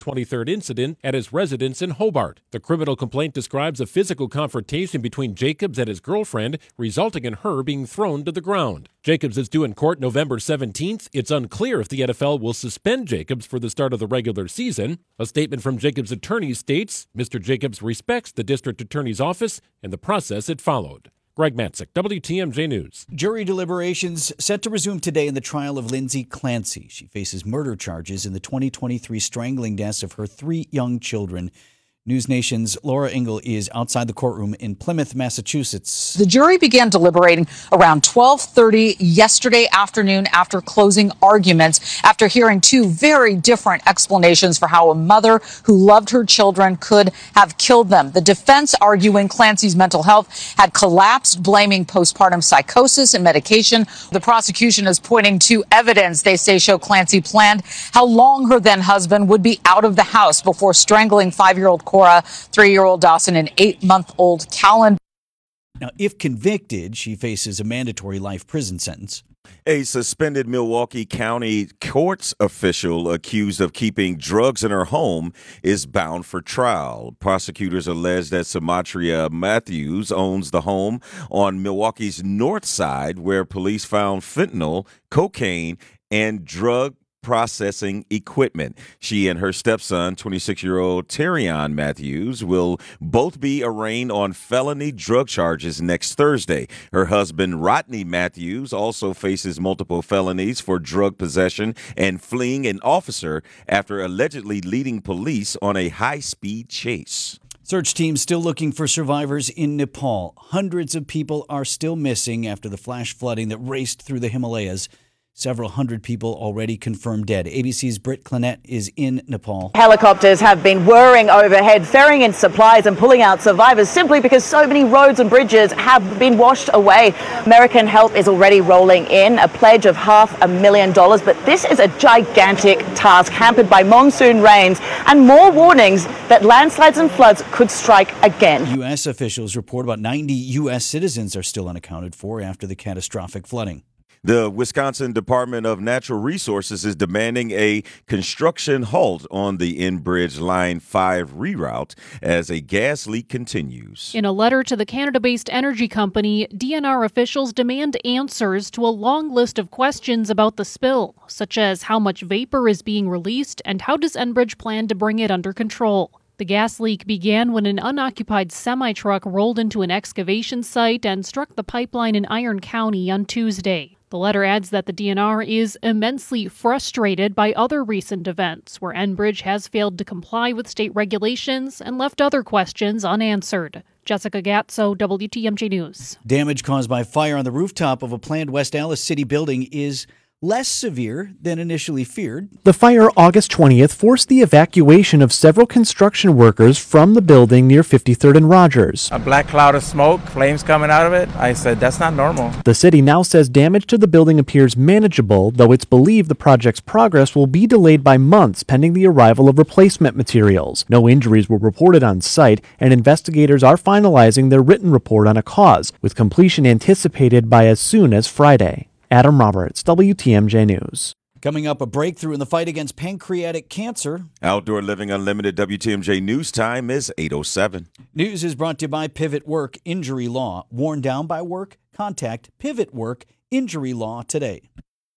23rd incident at his residence in Hobart. The criminal complaint describes a physical confrontation between Jacobs and his girlfriend, resulting in her being thrown to the ground. Jacobs is due in court November 17th. It's unclear if the NFL will suspend Jacobs for the start of the regular season. A statement from Jacobs' attorney states, Mr. Jacobs respects the district attorney's office and the process it followed. Greg Matzik, WTMJ News. Jury deliberations set to resume today in the trial of Lindsay Clancy. She faces murder charges in the 2023 strangling deaths of her 3 young children. News Nation's Laura Ingle is outside the courtroom in Plymouth, Massachusetts. The jury began deliberating around 12:30 yesterday afternoon after closing arguments, after hearing 2 very different explanations for how a mother who loved her children could have killed them. The defense arguing Clancy's mental health had collapsed, blaming postpartum psychosis and medication. The prosecution is pointing to evidence they say show Clancy planned how long her then husband would be out of the house before strangling 5-year-old Cora, 3-year-old Dawson, and 8-month-old Callan. Now, if convicted, she faces a mandatory life prison sentence. A suspended Milwaukee County courts official accused of keeping drugs in her home is bound for trial. Prosecutors allege that Sumatria Matthews owns the home on Milwaukee's north side where police found fentanyl, cocaine, and drug processing equipment. She and her stepson, 26-year-old Terrion Matthews, will both be arraigned on felony drug charges next Thursday. Her husband, Rodney Matthews, also faces multiple felonies for drug possession and fleeing an officer after allegedly leading police on a high-speed chase. Search teams still looking for survivors in Nepal. Hundreds of people are still missing after the flash flooding that raced through the Himalayas. Several hundred people already confirmed dead. ABC's Britt Clennett is in Nepal. Helicopters have been whirring overhead, ferrying in supplies and pulling out survivors simply because so many roads and bridges have been washed away. American help is already rolling in, a pledge of $500,000. But this is a gigantic task hampered by monsoon rains and more warnings that landslides and floods could strike again. U.S. officials report about 90 U.S. citizens are still unaccounted for after the catastrophic flooding. The Wisconsin Department of Natural Resources is demanding a construction halt on the Enbridge Line 5 reroute as a gas leak continues. In a letter to the Canada-based energy company, DNR officials demand answers to a long list of questions about the spill, such as how much vapor is being released and how does Enbridge plan to bring it under control. The gas leak began when an unoccupied semi-truck rolled into an excavation site and struck the pipeline in Iron County on Tuesday. The letter adds that the DNR is immensely frustrated by other recent events where Enbridge has failed to comply with state regulations and left other questions unanswered. Jessica Gatso, WTMJ News. Damage caused by fire on the rooftop of a planned West Allis City building is less severe than initially feared. The fire August 20th forced the evacuation of several construction workers from the building near 53rd and Rogers. A black cloud of smoke, flames coming out of it. I said, that's not normal. The city now says damage to the building appears manageable, though it's believed the project's progress will be delayed by months pending the arrival of replacement materials. No injuries were reported on site, and investigators are finalizing their written report on a cause, with completion anticipated by as soon as Friday. Adam Roberts, WTMJ News. Coming up, a breakthrough in the fight against pancreatic cancer. Outdoor Living Unlimited WTMJ News time is 8:07. News is brought to you by Pivot Work Injury Law. Worn down by work? Contact Pivot Work Injury Law today.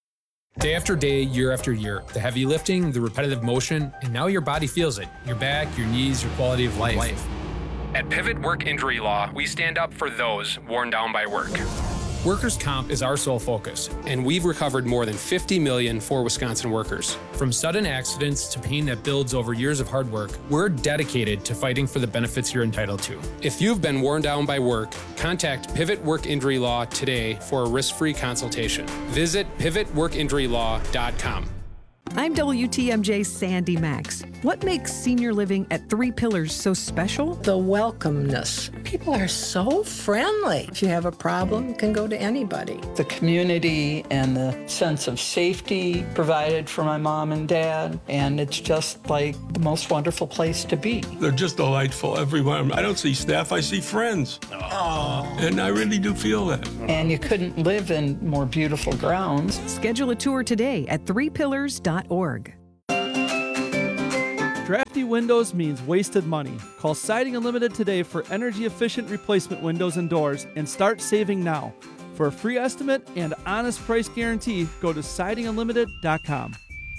Day after day, year after year, the heavy lifting, the repetitive motion, and now your body feels it. Your back, your knees, your quality of life. At Pivot Work Injury Law, we stand up for those worn down by work. Workers' comp is our sole focus, and we've recovered more than $50 million for Wisconsin workers. From sudden accidents to pain that builds over years of hard work, we're dedicated to fighting for the benefits you're entitled to. If you've been worn down by work, contact Pivot Work Injury Law today for a risk-free consultation. Visit pivotworkinjurylaw.com. I'm WTMJ's Sandy Max. What makes senior living at Three Pillars so special? The welcomeness. People are so friendly. If you have a problem, you can go to anybody. The community and the sense of safety provided for my mom and dad, and it's just like the most wonderful place to be. They're just delightful everywhere. I don't see staff, I see friends. Aww. And I really do feel that. And you couldn't live in more beautiful grounds. Schedule a tour today at threepillars.org. Faulty windows means wasted money. Call Siding Unlimited today for energy-efficient replacement windows and doors and start saving now. For a free estimate and honest price guarantee, go to sidingunlimited.com.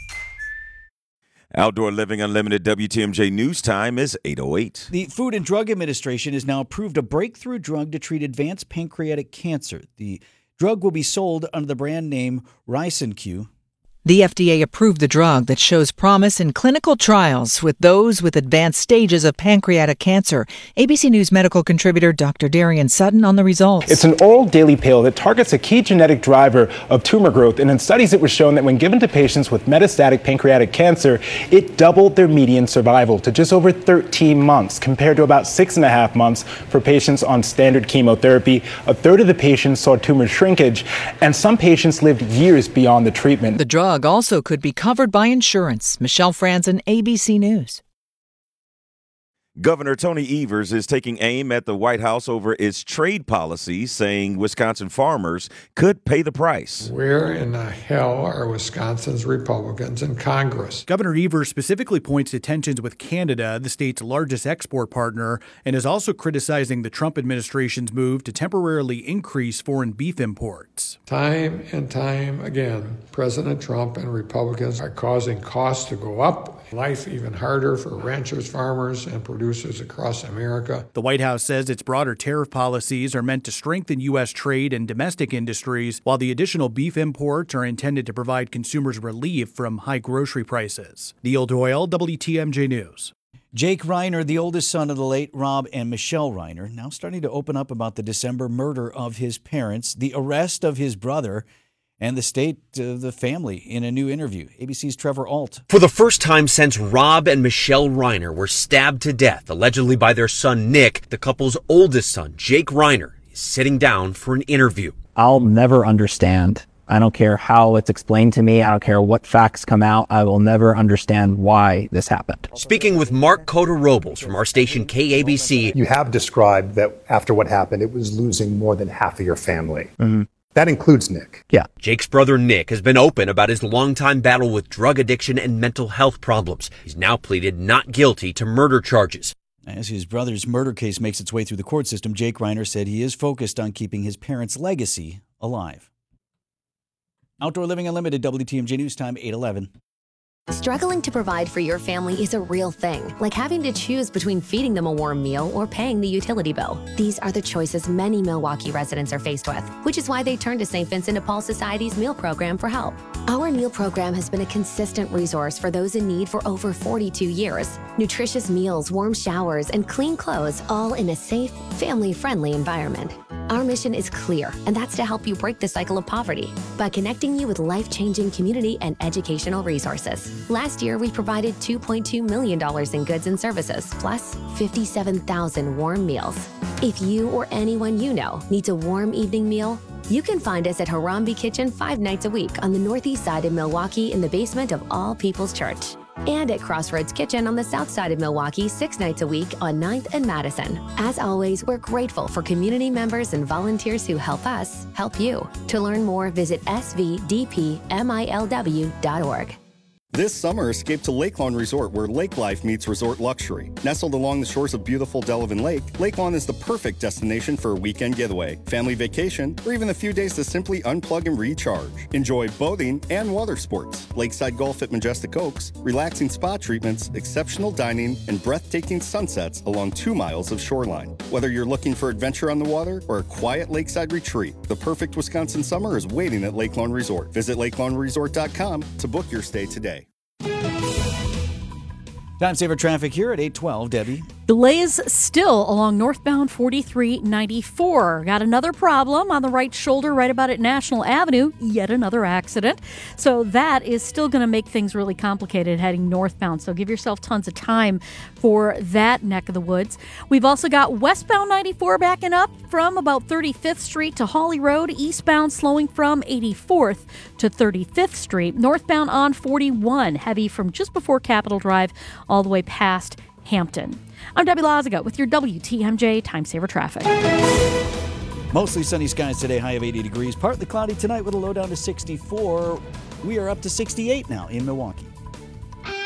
Outdoor Living Unlimited WTMJ News Time is 8:08. The Food and Drug Administration has now approved a breakthrough drug to treat advanced pancreatic cancer. The drug will be sold under the brand name Risenq. The FDA approved the drug that shows promise in clinical trials with those with advanced stages of pancreatic cancer. ABC News medical contributor Dr. Darian Sutton on the results. It's an oral daily pill that targets a key genetic driver of tumor growth, and in studies it was shown that when given to patients with metastatic pancreatic cancer, it doubled their median survival to just over 13 months, compared to about 6.5 months for patients on standard chemotherapy. A third of the patients saw tumor shrinkage, and some patients lived years beyond the treatment. The drug also could be covered by insurance. Michelle Franzen, ABC News. Governor Tony Evers is taking aim at the White House over its trade policies, saying Wisconsin farmers could pay the price. Where in the hell are Wisconsin's Republicans in Congress? Governor Evers specifically points to tensions with Canada, the state's largest export partner, and is also criticizing the Trump administration's move to temporarily increase foreign beef imports. Time and time again, President Trump and Republicans are causing costs to go up, life even harder for ranchers, farmers, and producers across America. The White House says its broader tariff policies are meant to strengthen U.S. trade and domestic industries, while the additional beef imports are intended to provide consumers relief from high grocery prices. Neil Doyle, WTMJ News. Jake Reiner, the oldest son of the late Rob and Michelle Reiner, now starting to open up about the December murder of his parents, the arrest of his brother, and the state of the family in a new interview. ABC's Trevor Ault. For the first time since Rob and Michelle Reiner were stabbed to death, allegedly by their son Nick, the couple's oldest son, Jake Reiner, is sitting down for an interview. I'll never understand. I don't care how it's explained to me. I don't care what facts come out. I will never understand why this happened. Speaking with Mark Cota-Robles from our station KABC. You have described that after what happened, it was losing more than half of your family. Mm-hmm. That includes Nick. Yeah. Jake's brother Nick has been open about his longtime battle with drug addiction and mental health problems. He's now pleaded not guilty to murder charges. As his brother's murder case makes its way through the court system, Jake Reiner said he is focused on keeping his parents' legacy alive. Outdoor Living Unlimited, WTMJ News Time, 8:11. Struggling to provide for your family is a real thing, like having to choose between feeding them a warm meal or paying the utility bill. These are the choices many Milwaukee residents are faced with, which is why they turn to St. Vincent de Paul Society's meal program for help. Our meal program has been a consistent resource for those in need for over 42 years. Nutritious meals, warm showers, and clean clothes, all in a safe, family-friendly environment. Our mission is clear, and that's to help you break the cycle of poverty by connecting you with life-changing community and educational resources. Last year, we provided $2.2 million in goods and services, plus 57,000 warm meals. If you or anyone you know needs a warm evening meal, you can find us at Harambe Kitchen 5 nights a week on the northeast side of Milwaukee in the basement of All People's Church. And at Crossroads Kitchen on the south side of Milwaukee 6 nights a week on 9th and Madison. As always, we're grateful for community members and volunteers who help us help you. To learn more, visit svdpmilw.org. This summer, escape to Lakelon Resort, where lake life meets resort luxury. Nestled along the shores of beautiful Delavan Lake, Lakelon is the perfect destination for a weekend getaway, family vacation, or even a few days to simply unplug and recharge. Enjoy boating and water sports, lakeside golf at Majestic Oaks, relaxing spa treatments, exceptional dining, and breathtaking sunsets along 2 miles of shoreline. Whether you're looking for adventure on the water or a quiet lakeside retreat, the perfect Wisconsin summer is waiting at Lakelon Resort. Visit lakelonresort.com to book your stay today. Time saver traffic here at 8:12, Debbie. Delays still along northbound 4394. Got another problem on the right shoulder right about at National Avenue. Yet another accident. So that is still going to make things really complicated heading northbound. So give yourself tons of time for that neck of the woods. We've also got westbound 94 backing up from about 35th Street to Hawley Road. Eastbound slowing from 84th to 35th Street. Northbound on 41 heavy from just before Capitol Drive all the way past Hampton. I'm Debbie Lazaga with your WTMJ Time Saver Traffic. Mostly sunny skies today, high of 80 degrees. Partly cloudy tonight with a low down to 64. We are up to 68 now in Milwaukee.